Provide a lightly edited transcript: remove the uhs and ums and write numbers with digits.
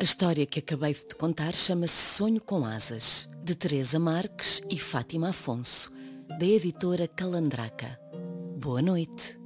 A história que acabei de te contar chama-se Sonho com Asas, de Teresa Marques e Fátima Afonso, da editora Calandraca. Boa noite.